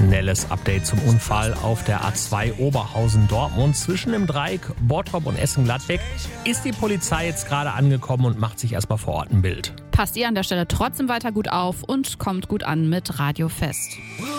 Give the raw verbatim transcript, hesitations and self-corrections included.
Schnelles Update zum Unfall auf der A zwei Oberhausen-Dortmund. Zwischen dem Dreieck Bottrop und Essen-Gladbeck ist die Polizei jetzt gerade angekommen und macht sich erstmal vor Ort ein Bild. Passt ihr an der Stelle trotzdem weiter gut auf und kommt gut an mit Radio Fest.